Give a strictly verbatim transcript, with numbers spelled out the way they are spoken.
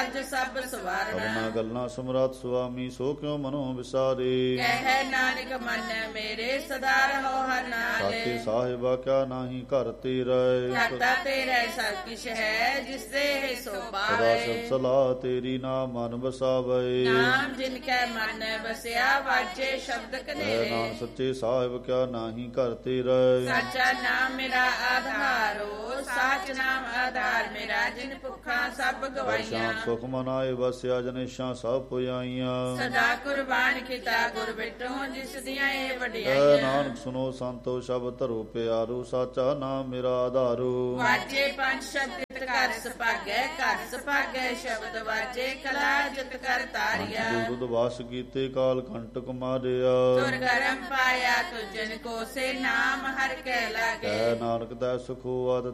ਸਭ ਸਵਾਰਨਾ। ਕਰਨਾ ਗੱਲਾਂ ਸਮਰੱਥ ਸੁਆਮੀ, ਸੋ ਕਿਉ ਮਨੋ ਵਿਸਾਰੇ। ਕਹਿ ਨਾਨਕ ਮਨ ਮੇਰੇ ਸਦਾ ਰਹੋ ਹਰ ਨਾਲੇ। ਸਾਚੇ ਸਾਹਿਬਾ ਕਿਆ ਨਾਹੀ ਘਰ ਤੇਰੇ। ਘਾਟਾ ਤੇਰਾ ਸਭ ਕਿਛ ਹੈ, ਜਿਸ ਦੇ ਸੋ ਸਦਾ ਪਾਵੇ। ਸਭ ਸਲਾਹ ਤੇਰੀ, ਨਾਮ ਮਨ ਵਸਾਵੇ। ਨਾਮ ਜਿਨ ਕੈ ਮਨ ਵਸਿਆ, ਵਾਜੇ ਸ਼ਬਦ ਕਹਿ ਕਨੇਰੇ। ਨਾਨਕ ਸੱਚੇ ਸਾਹਿਬ ਕਿਆ ਨਾਹੀ ਘਰ ਤੇਰੇ। ਸਾਚਾ ਨਾਮ ਮੇਰਾ ਆਧਾਰੋ, ਸਾਚ ਨਾਮ ਆਧਾਰ ਮੇਰਾ। ਜਿਨ ਭੁੱਖਾਂ ਸਭ ਸ਼ਾਮ ਗਵਾਈਆਂ, ਸੁਖ ਮਨਾਏ ਵਸਿਆ, ਜਨੇਸ਼ਾਂ ਸਭ ਪੁਆਈਆਂ। ਸਦਾ ਕੁਰਬਾਨ ਕੀਤਾ ਗੁਰ ਬਿਟੋ, ਜਿਸ ਦੀਆਂ ਇਹ ਕਹਿ ਵਡਿਆਈਆਂ। ਨਾਨਕ ਸੁਨੋ ਸੰਤੋ ਸ਼ਬਦ ਧਰੋ ਪਿਆਰੂ, ਸਾਚਾ ਨਾਮ ਮੇਰਾ ਆਧਾਰੂ। ਵਾਜੇ ਪੰਜ ਸ਼ਬਦ ਘਰ ਸੁਭਾਗੈ, ਘਰ ਸੁਭਾਗੈ ਸ਼ਬਦ ਵਾਜੇ। ਕਲਾ ਜਿਤ ਕਰ ਤਾਰਿਆ, ਦੁੱਧ ਵਾਸ ਕੀਤੇ ਕਾਲ ਕੰਟਕ ਮਾਰਿਆ। ਤੁਰ ਗਰਮ ਪਾਇਆ ਤੁਜਨ ਕੋ, ਸੇ ਨਾਮ ਹਰ ਕੈ ਲਾਗੇ। ਕਹਿ ਨਾਨਕ ਤੈ ਸੁਖੋ ਆਦ